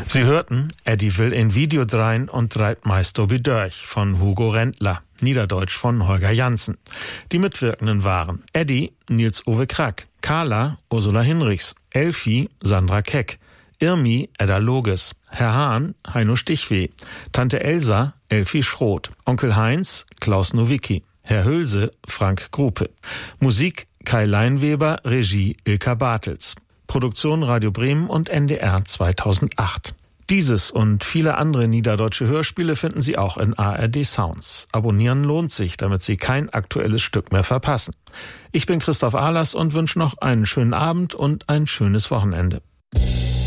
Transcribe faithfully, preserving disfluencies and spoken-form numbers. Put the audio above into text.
Sie hörten Eddie will in Video drein und treibt meist obi durch von Hugo Rendler, Niederdeutsch von Holger Janssen. Die Mitwirkenden waren Eddie, Nils-Ove Krack, Carla, Ursula Hinrichs, Elfi, Sandra Keck, Irmi, Edda Loges, Herr Hahn, Heino Stichweh, Tante Elsa, Elfi Schroth, Onkel Heinz, Klaus Nowicki, Herr Hülse, Frank Grupe. Musik Kai Leinweber, Regie Ilka Bartels. Produktion Radio Bremen und N D R zweitausendacht. Dieses und viele andere niederdeutsche Hörspiele finden Sie auch in A R D Sounds. Abonnieren lohnt sich, damit Sie kein aktuelles Stück mehr verpassen. Ich bin Christoph Ahlers und wünsche noch einen schönen Abend und ein schönes Wochenende.